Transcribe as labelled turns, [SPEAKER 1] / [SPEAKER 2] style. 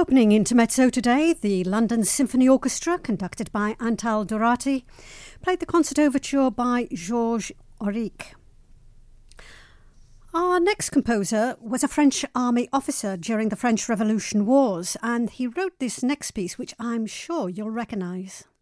[SPEAKER 1] Opening Intermezzo today, the London Symphony Orchestra, conducted by Antal Dorati, played the concert overture by Georges Auric. Our next composer was a French army officer during the French Revolution Wars, and he wrote this next piece, which I'm sure you'll recognise.